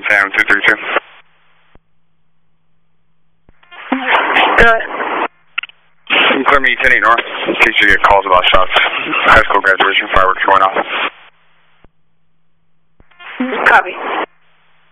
Sam 232. Good. Clear me 10-8 north in case you get calls about shots. High school graduation fireworks going off.